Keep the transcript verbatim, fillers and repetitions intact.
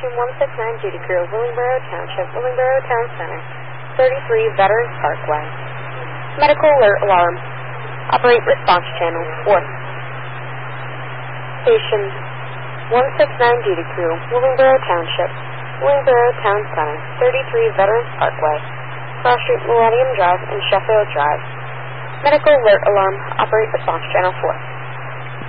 one six nine Duty Crew, Willingboro Township, Willingboro Town Center, thirty-three Veterans Parkway. Medical alert alarm. Operate response channel four. Station one six nine Duty Crew, Willingboro Township, Willingboro Town Center, thirty-three Veterans Parkway, Cross Street Millennium Drive and Sheffield Drive. Medical alert alarm. Operate response channel four.